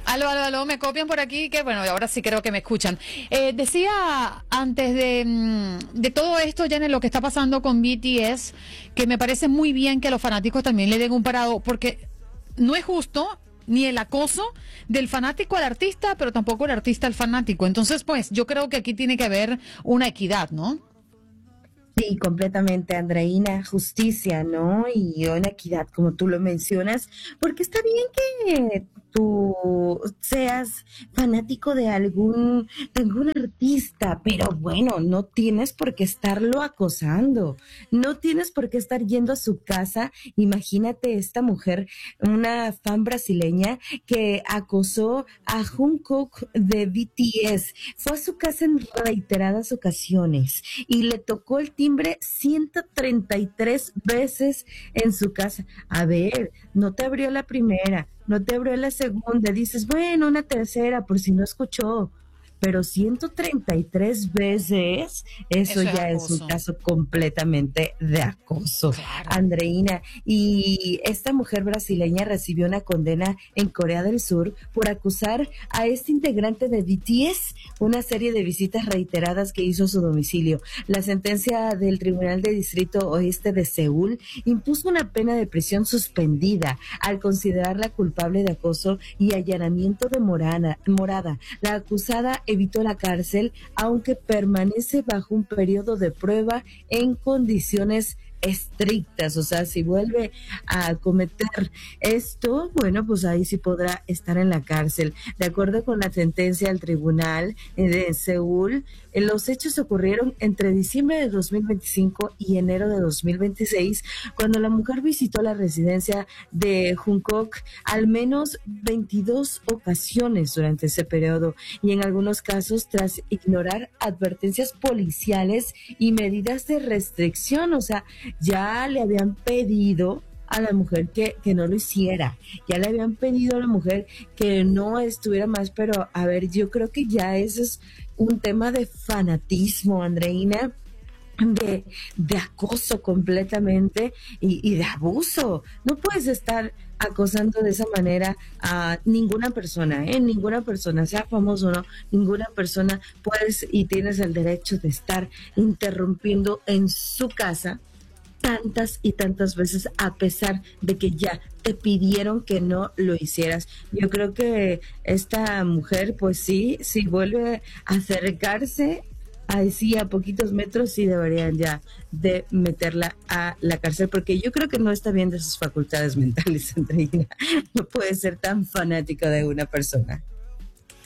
Aló, me copian por aquí, que bueno, ahora sí creo que me escuchan. Decía antes de todo esto, Janet, lo que está pasando con BTS, que me parece muy bien que los fanáticos también le den un parado, porque no es justo ni el acoso del fanático al artista, pero tampoco el artista al fanático. Entonces, pues, yo creo que aquí tiene que haber una equidad, ¿no? Sí, completamente, Andreina, justicia, ¿no? Y una equidad, como tú lo mencionas, porque está bien que tú seas fanático de algún artista, pero bueno, no tienes por qué estarlo acosando, no tienes por qué estar yendo a su casa. Imagínate esta mujer, una fan brasileña que acosó a Jungkook de BTS, fue a su casa en reiteradas ocasiones y le tocó el timbre 133 veces en su casa. A ver, no te abrió la primera, no te abrió la segunda, dices, bueno, una tercera por si no escuchó, pero 133 veces, eso Eso es ya es un acoso. caso completamente de acoso, Claro. Andreina. Y esta mujer brasileña recibió una condena en Corea del Sur por acusar a este integrante de BTS una serie de visitas reiteradas que hizo a su domicilio. La sentencia del Tribunal de Distrito Oeste de Seúl impuso una pena de prisión suspendida al considerarla culpable de acoso y allanamiento de morada. La acusada evitó la cárcel, aunque permanece bajo un periodo de prueba en condiciones estrictas. O sea, si vuelve a cometer esto, bueno, pues ahí sí podrá estar en la cárcel. De acuerdo con la sentencia del tribunal de Seúl, los hechos ocurrieron entre diciembre de 2025 y enero de 2026, cuando la mujer visitó la residencia de Jungkook al menos 22 ocasiones durante ese periodo, y en algunos casos tras ignorar advertencias policiales y medidas de restricción. O sea, ya le habían pedido a la mujer que no lo hiciera, ya le habían pedido a la mujer que no estuviera más, pero a ver, yo creo que ya eso es un tema de fanatismo, Andreina, de acoso completamente y de abuso. No puedes estar acosando de esa manera a ninguna persona, ¿eh? Ninguna persona, sea famoso o no, ninguna persona puedes y tienes el derecho de estar interrumpiendo en su casa tantas y tantas veces, a pesar de que ya te pidieron que no lo hicieras. Yo creo que esta mujer, pues sí, si vuelve a acercarse así a poquitos metros, sí deberían ya de meterla a la cárcel, porque yo creo que no está bien de sus facultades mentales, Andreina. No puede ser tan fanática de una persona.